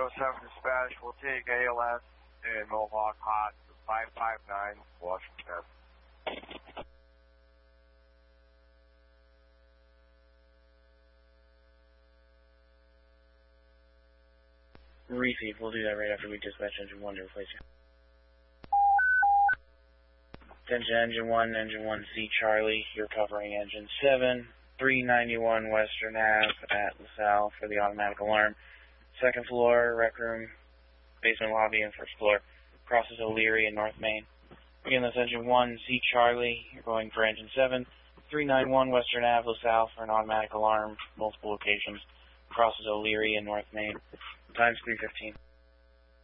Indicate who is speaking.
Speaker 1: 7 dispatch, we'll take ALS and Mohawk Hot 559 Washington.
Speaker 2: Receive, we'll do that right after we dispatch engine 1 to replace you. Attention engine 1C Charlie, you're covering engine 7, 391 Western Ave at LaSalle for the automatic alarm. Second floor, rec room, basement lobby, and first floor. Crosses O'Leary and North Main. Again, that's engine 1C Charlie, you're going for engine 7, 391 Western Ave, LaSalle for an automatic alarm, multiple locations. Crosses O'Leary and North Main. Time's 3:15.